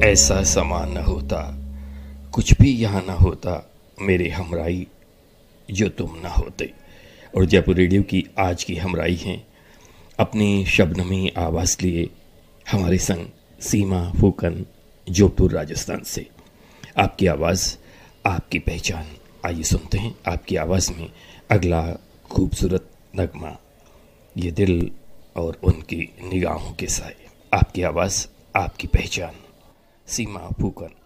ऐसा समा न होता, कुछ भी यहाँ न होता, मेरे हमराई जो तुम न होते। और जयपुर रेडियो की आज की हमराई हैं अपनी शबनमी आवाज़ लिए हमारे संग सीमा फूकन, जोधपुर राजस्थान से। आपकी आवाज़, आपकी पहचान। आइए सुनते हैं आपकी आवाज़ में अगला खूबसूरत नगमा, ये दिल और उनकी निगाहों के साए। आपकी आवाज़, आपकी पहचान, सीमा फूकन।